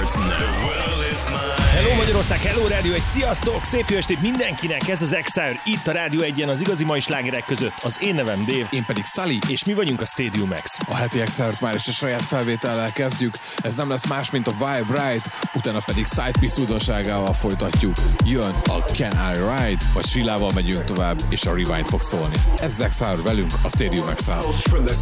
world. The world is mine. Hello Magyarország, hello rádió, egy sziasztok! Szép jó estét mindenkinek, ez az Exile, itt a Rádió 1-en az igazi mai slágerek között. Az én nevem Dave. Én pedig Sully. És mi vagyunk a Stadium X. A heti Exile-t már is a saját felvétellel kezdjük. Ez nem lesz más, mint a Vibe Right, utána pedig Sidepiece újdonságával folytatjuk. Jön a Can I Ride, vagy Silával megyünk tovább, és a Rewind fog szólni. Ez az Exile velünk, a Stadium Exile.